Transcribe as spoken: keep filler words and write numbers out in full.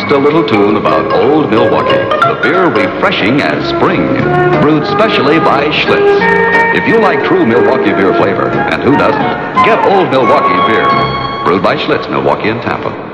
just a little tune about Old Milwaukee, the beer refreshing as spring, brewed specially by Schlitz. If you like true Milwaukee beer flavor, and who doesn't, get Old Milwaukee beer, brewed by Schlitz, Milwaukee and Tampa.